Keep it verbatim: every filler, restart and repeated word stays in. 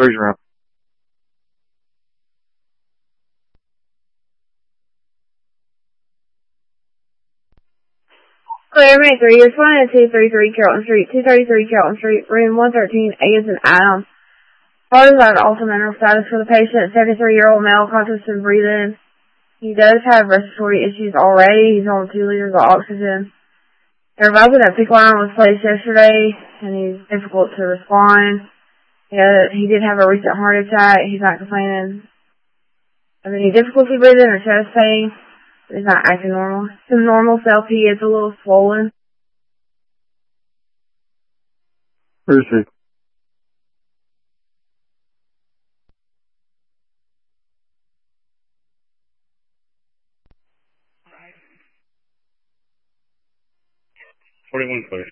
three's around. Clear May three, you're flying at two thirty-three Carrollton Street, two thirty-three Carrollton Street, room one thirteen, A is an Adam. Heart is at also mental status for the patient, seventy-three-year-old male, conscious and breathing. He does have respiratory issues already. He's on two liters of oxygen. Their epileptic line was placed yesterday, and he's difficult to respond. Yeah, he did have a recent heart attack. He's not complaining of any difficulty breathing or chest pain. He's not acting normal. Some normal self, he is a little swollen. Where is he? Forty-one clear.